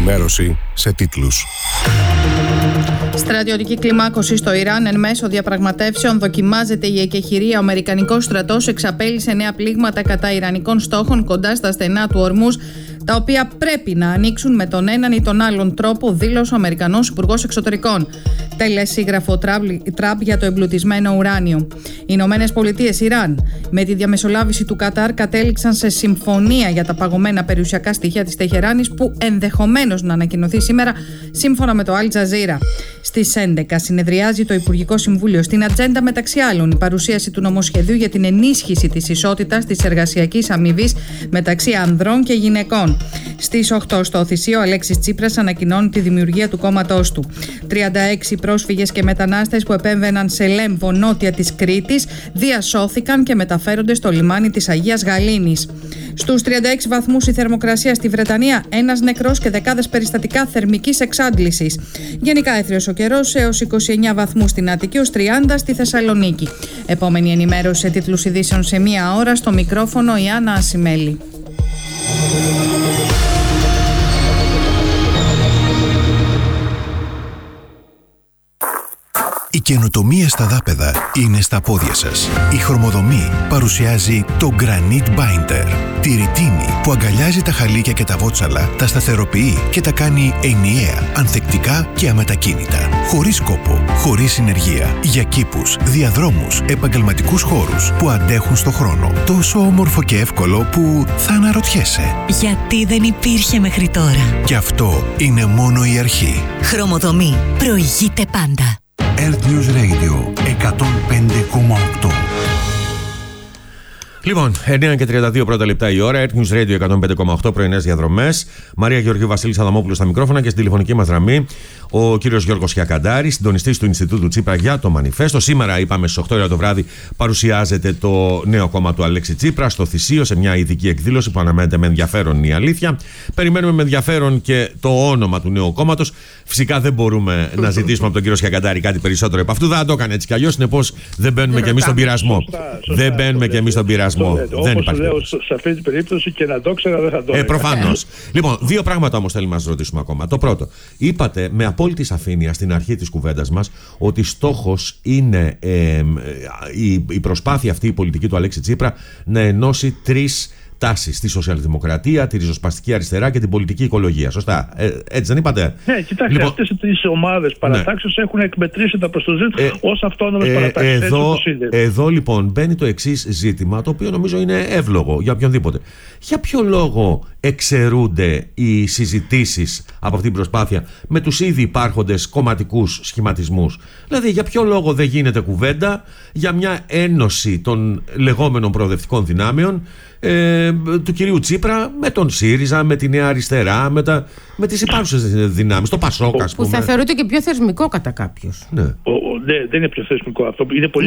ενημέρωση σε τίτλους. Στρατιωτική κλιμάκωση στο Ιράν. Εν μέσω διαπραγματεύσεων δοκιμάζεται η εκεχηρία. Ο Αμερικανικός στρατός εξαπέλυσε νέα πλήγματα κατά ιρανικών στόχων κοντά στα στενά του Ορμούζ, τα οποία πρέπει να ανοίξουν με τον έναν ή τον άλλον τρόπο, δήλωσε ο Αμερικανός Υπουργός Εξωτερικών. Τελεσίγραφο Τραμπ για το εμπλουτισμένο ουράνιο. Οι Ηνωμένες Πολιτείες, Ιράν, με τη διαμεσολάβηση του Κατάρ, κατέληξαν σε συμφωνία για τα παγωμένα περιουσιακά στοιχεία της Τεχεράνης, που ενδεχομένως να ανακοινωθεί σήμερα, σύμφωνα με το Al Jazeera. Στις 11 συνεδριάζει το Υπουργικό Συμβούλιο. Στην ατζέντα, μεταξύ άλλων, η παρουσίαση του νομοσχεδίου για την ενίσχυση της ισότητας της εργασιακής αμοιβής μεταξύ ανδρών και γυναικών. Στις 8 στο Θησίο, ο Αλέξης Τσίπρας ανακοινώνει τη δημιουργία του κόμματός του. 36 πρόσφυγες και μετανάστες που επέμβαιναν σε Λέμβο, νότια της Κρήτης, διασώθηκαν και μεταφέρονται στο λιμάνι της Αγίας Γαλήνης. Στους 36 βαθμούς η θερμοκρασία στη Βρετανία, ένας νεκρός και δεκάδες περιστατικά θερμικής εξάντλησης. Γενικά έθριος ο καιρός, έως 29 βαθμούς στην Αττική, ως 30 στη Θεσσαλονίκη. Επόμενη ενημέρωση σε τίτλους ειδήσεων σε μία ώρα. Στο μικρόφωνο η Άννα Ασημέλη. Η καινοτομία στα δάπεδα είναι στα πόδια σας. Η Χρωμοδομή παρουσιάζει το Granite Binder. Τη ρητίνη που αγκαλιάζει τα χαλίκια και τα βότσαλα, τα σταθεροποιεί και τα κάνει ενιαία, ανθεκτικά και αμετακίνητα. Χωρίς κόπο, χωρίς συνεργεία. Για κήπους, διαδρόμους, επαγγελματικούς χώρους που αντέχουν στο χρόνο. Τόσο όμορφο και εύκολο που θα αναρωτιέσαι. Γιατί δεν υπήρχε μέχρι τώρα. Και αυτό είναι μόνο η αρχή. Χρωμοδομή. Προηγείται πάντα. Earth News Radio 105,8. Λοιπόν, 9 και 32 πρώτα λεπτά η ώρα. Earth News Radio 105,8, πρωινές διαδρομές. Μαρία Γεωργίου, Βασίλης Αδαμόπουλος στα μικρόφωνα και στην τηλεφωνική μας γραμμή ο κύριος Γιώργος Χιακαντάρης, συντονιστής του Ινστιτούτου Τσίπρα για το Μανιφέστο. Σήμερα, είπαμε, στις 8 ώρα το βράδυ παρουσιάζεται το νέο κόμμα του Αλέξη Τσίπρα στο Θησίο, σε μια ειδική εκδήλωση που αναμένεται με ενδιαφέρον, η αλήθεια. Περιμένουμε με ενδιαφέρον και το όνομα του νέου κόμματος. Φυσικά δεν μπορούμε να ζητήσουμε από τον κύριο Χιακαντάρη κάτι περισσότερο από αυτού. Δεν θα το έκανε έτσι κι αλλιώς. Συνεπώς δεν μπαίνουμε κι εμείς στον πειρασμό. Δεν μπαίνουμε κι εμείς στον πειρασμό. Δεν υπάρχει. Λέω σε αυτή την περίπτωση και να το ξέρα δεν θα το έκανα. Προφανώς. Λοιπόν, δύο πράγματα όμως θέλουμε να σας ρωτήσουμε ακόμα. Το πρώτο, είπατε με απόλυτη σαφήνεια στην αρχή της κουβέντας μας ότι στόχος είναι η προσπάθεια αυτή, η πολιτική του Αλέξη Τσίπρα, να ενώσει τρεις τάσεις: τη σοσιαλδημοκρατία, τη ριζοσπαστική αριστερά και την πολιτική οικολογία. Σωστά. Έτσι δεν είπατε? Ναι, κοιτάξτε, λοιπόν, αυτές οι τρεις ομάδες παρατάξεως έχουν εκμετρήσει τα προς το ζήτημα ως αυτόνομες παρατάξεις. Εδώ λοιπόν μπαίνει το εξής ζήτημα, το οποίο νομίζω είναι εύλογο για οποιονδήποτε. Για ποιο λόγο εξαιρούνται οι συζητήσεις από αυτή την προσπάθεια με τους ήδη υπάρχοντες κομματικούς σχηματισμούς? Δηλαδή, για ποιο λόγο δεν γίνεται κουβέντα για μια ένωση των λεγόμενων προοδευτικών δυνάμεων του κυρίου Τσίπρα με τον ΣΥΡΙΖΑ, με τη Νέα Αριστερά, με τις υπάρχουσες δυνάμεις, το ΠΑΣΟΚ, ας πούμε. Που θα θεωρείται και πιο θεσμικό κατά κάποιους. Ναι. Ναι, δεν είναι πιο θεσμικό αυτό. Είναι πολύ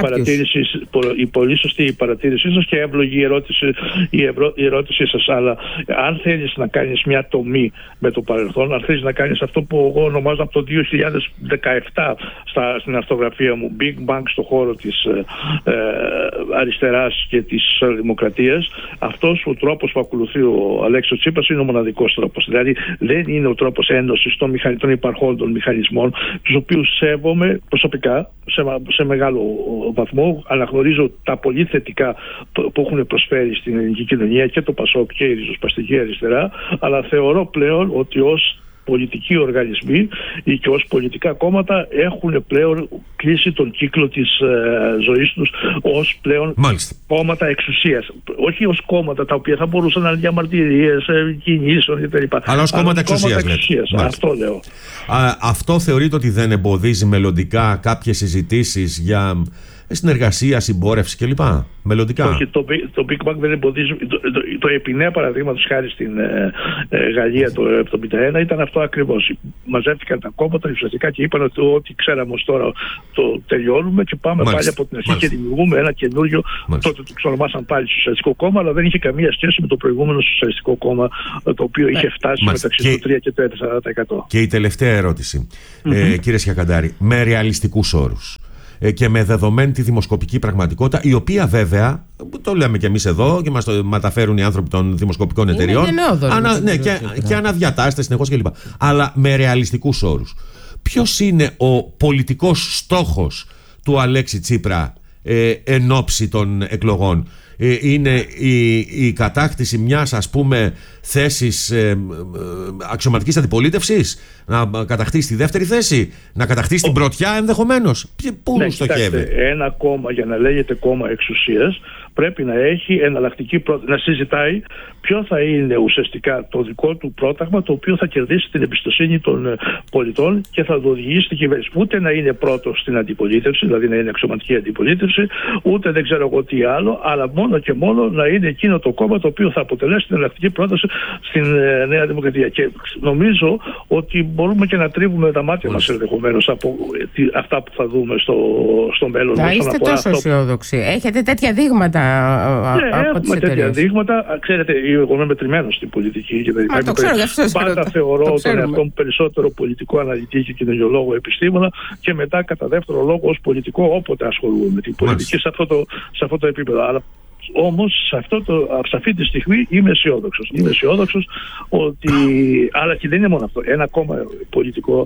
σωστή η παρατήρησή σας και εύλογη η ερώτησή σας. Αλλά αν θέλεις να κάνεις μια τομή με το παρελθόν, αν θέλεις να κάνεις αυτό που εγώ ονομάζω από το 2017 στην αυτογραφία μου Big Bang στο χώρο της αριστεράς και της δημοκρατίας, αυτός ο τρόπος που ακολουθεί ο Αλέξης Τσίπρας είναι ο μοναδικός τρόπος. Δηλαδή δεν είναι ο τρόπος ένωσης των υπαρχόντων μηχανισμών, τους οποίους σέβομαι προσωπικά σε μεγάλο βαθμό. Αναγνωρίζω τα πολύ θετικά που έχουν προσφέρει στην ελληνική κοινωνία και το ΠΑΣΟΚ και η ριζοσπαστική αριστερά, αλλά θεωρώ πλέον ότι ως πολιτικοί οργανισμοί ή και ως πολιτικά κόμματα έχουν πλέον κλείσει τον κύκλο της ζωής τους ως πλέον κόμματα εξουσίας. Όχι ως κόμματα τα οποία θα μπορούσαν να είναι διαμαρτυρίες, κινήσεων κτλ. Αλλά ως κόμματα εξουσίας. Αυτό λέω. Αυτό θεωρείτε ότι δεν εμποδίζει μελλοντικά κάποιες συζητήσεις για συνεργασία, συμπόρευση κλπ? Μελλοντικά? Όχι, το Big Bang δεν εμποδίζει. Το επινέα, παραδείγματος χάρη στην Γαλλία το 1971 ήταν αυτό ακριβώς. Μαζεύτηκαν τα κόμματα ουσιαστικά και είπαν ότι ό,τι ξέραμε ως τώρα το τελειώνουμε και πάμε πάλι από την αρχή και δημιουργούμε ένα καινούριο. Τότε το ξονομάσαν πάλι Σοσιαλιστικό Κόμμα, αλλά δεν είχε καμία σχέση με το προηγούμενο Σοσιαλιστικό Κόμμα, το οποίο είχε φτάσει μεταξύ του 3 και του 4%. Και η τελευταία ερώτηση, κύριε Χιακαντάρη, με ρεαλιστικούς όρους. και με δεδομένη τη δημοσκοπική πραγματικότητα, η οποία βέβαια, το λέμε και εμείς εδώ και μας το μεταφέρουν οι άνθρωποι των δημοσκοπικών εταιριών, και αναδιατάσσεται συνεχώς κλπ. Αλλά με ρεαλιστικούς όρους. Ποιος είναι ο πολιτικός στόχος του Αλέξη Τσίπρα εν ώψη των εκλογών? Είναι η κατάκτηση μιας, ας πούμε, θέσης αξιωματικής αντιπολίτευσης, να κατακτήσει τη δεύτερη θέση, να κατακτήσει την πρωτιά ενδεχομένως? Πού στοχεύει? Ένα κόμμα, για να λέγεται κόμμα εξουσίας, πρέπει να έχει εναλλακτική να συζητάει ποιο θα είναι ουσιαστικά το δικό του πρόταγμα, το οποίο θα κερδίσει την εμπιστοσύνη των πολιτών και θα το οδηγήσει στην κυβέρνηση. Ούτε να είναι πρώτος στην αντιπολίτευση, δηλαδή να είναι αξιωματική αντιπολίτευση, ούτε δεν ξέρω εγώ τι άλλο, αλλά μόνο και μόνο να είναι εκείνο το κόμμα το οποίο θα αποτελέσει την εναλλακτική πρόταση στην Νέα Δημοκρατία. Και νομίζω ότι μπορούμε και να τρίβουμε τα μάτια μας ενδεχομένως από αυτά που θα δούμε στο μέλλον. Να είστε τόσο αισιόδοξοι. Έχετε τέτοια δείγματα? Έχουμε τέτοια δείγματα. Ξέρετε, εγώ είμαι μετρημένος στην πολιτική και πάντα θεωρώ τον εαυτό μου περισσότερο πολιτικό αναλυτή και κοινωνιολόγο επιστήμονα και μετά κατά δεύτερο λόγο ως πολιτικό όποτε ασχολούμαι με την πολιτική σε αυτό το επίπεδο. Αλλά όμως σε αυτή τη στιγμή είμαι αισιόδοξος. Είμαι αισιόδοξος ότι. Αλλά και δεν είναι μόνο αυτό. Ένα κόμμα πολιτικό,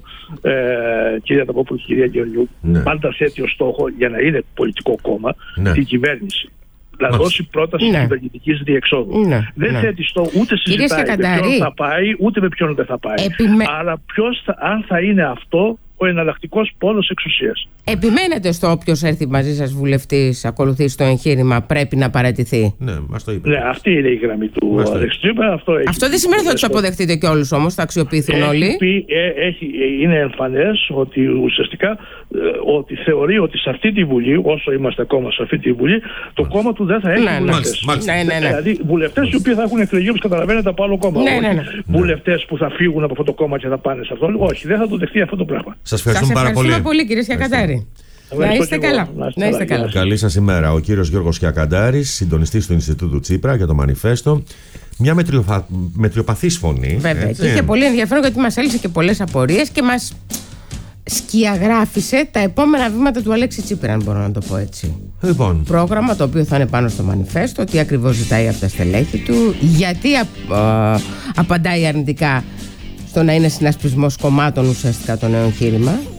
κυρία Ταπόπουλου και κυρία Γεωργιού, πάντα θέτει ως στόχο για να είναι πολιτικό κόμμα την κυβέρνηση. Να δώσει πρόταση κυβερνητικής διεξόδου. Δεν θέτει στόχο, ούτε συζητάει με ποιον θα πάει, ούτε με ποιον δεν θα πάει. Αλλά αν θα είναι αυτό ο εναλλακτικός πόλος εξουσίας. Επιμένετε στο όποιος έρθει μαζί σας βουλευτής, ακολουθήσει το εγχείρημα, πρέπει να παραιτηθεί? Ναι, μας το είπε. Ναι, αυτή είναι η γραμμή του Αλέξη Τσίπρα. Αυτό δεν σημαίνει ότι θα τους αποδεχτείτε κι όλους όμως, θα αξιοποιηθούν όλοι. Είναι εμφανές ότι ουσιαστικά ότι θεωρεί ότι σε αυτή τη Βουλή, όσο είμαστε ακόμα σε αυτή τη Βουλή, το κόμμα του δεν θα έχει βουλευτές. Δηλαδή βουλευτές οι οποίοι θα έχουν εκλεγεί, όπως καταλαβαίνετε, από άλλο κόμμα. Βουλευτές που θα φύγουν από αυτό το κόμμα και θα πάνε σε αυτό. Όχι, δεν θα το δεχτεί αυτό το πράγμα. Σας ευχαριστούμε πολύ κύριε Σκιακαντάρη. Να είστε καλά. Καλή σας ημέρα. Ο κύριος Γιώργος Σκιακαντάρης, συντονιστής του Ινστιτούτου Τσίπρα για το Μανιφέστο. Μια μετριοπαθής φωνή. Βέβαια. Και είχε πολύ ενδιαφέρον γιατί μας έλυσε και πολλές απορίες και μας σκιαγράφησε τα επόμενα βήματα του Αλέξη Τσίπρα, αν μπορώ να το πω έτσι. Λοιπόν. Πρόγραμμα το οποίο θα είναι πάνω στο Μανιφέστο, τι ακριβώς ζητάει από τα στελέχη του, γιατί απαντάει αρνητικά στο να είναι συνασπισμός κομμάτων ουσιαστικά το νέο εγχείρημα